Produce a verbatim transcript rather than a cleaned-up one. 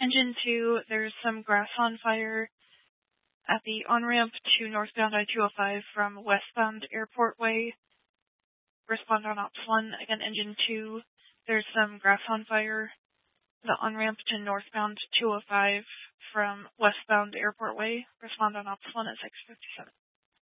Engine two, there's some grass on fire at the on-ramp to northbound I two oh five from westbound Airport Way. Respond on Ops one. Again, Engine two, there's some grass on fire. The on-ramp to northbound two oh five from westbound Airport Way. Respond on Ops one at six fifty-seven.